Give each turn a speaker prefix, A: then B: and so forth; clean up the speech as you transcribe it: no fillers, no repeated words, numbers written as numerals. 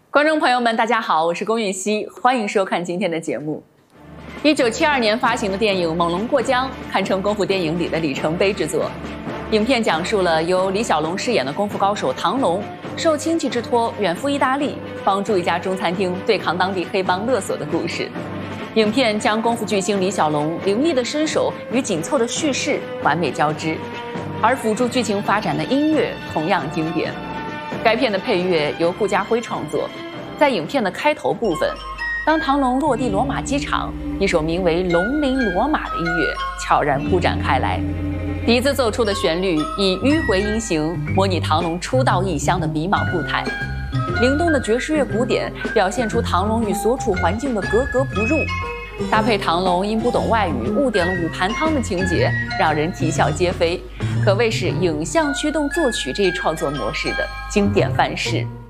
A: 观众朋友们，大家好，我是龚玉溪，欢迎收看今天的节目。1972年发行的电影《猛龙过江》堪称功夫电影里的里程碑之作。影片讲述了由李小龙饰演的功夫高手唐龙，受亲戚之托远赴意大利，帮助一家中餐厅对抗当地黑帮勒索的故事。影片将功夫巨星李小龙凌厉的身手与紧凑的叙事完美交织，而辅助剧情发展的音乐同样经典。该片的配乐由顾嘉辉创作，在影片的开头部分，当唐龙落地罗马机场，一首名为《龙吟罗马》的音乐悄然铺展开来，笛子奏出的旋律以迂回音型模拟唐龙初到异乡的迷茫不坦，灵动的爵士乐鼓点表现出唐龙与所处环境的格格不入，搭配唐龙因不懂外语误点了5盘汤的情节，让人啼笑皆非，可谓是影像驱动作曲这一创作模式的经典范式。